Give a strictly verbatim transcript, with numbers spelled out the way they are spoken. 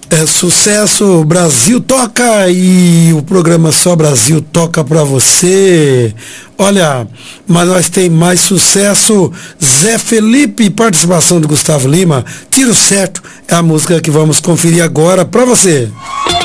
É sucesso, Brasil toca e o programa Só Brasil toca pra você. Olha, mas nós tem mais sucesso. Zé Felipe, participação do Gustavo Lima. Tiro Certo é a música que vamos conferir agora pra você.